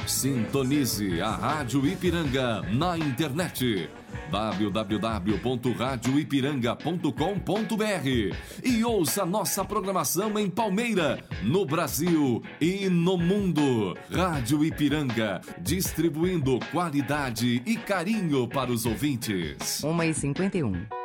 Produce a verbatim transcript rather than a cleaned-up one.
Sintonize a Rádio Ipiranga na internet w w w ponto rádio ipiranga ponto com ponto b r e ouça nossa programação em Palmeira, no Brasil e no mundo. Rádio Ipiranga, distribuindo qualidade e carinho para os ouvintes. uma e cinquenta e um.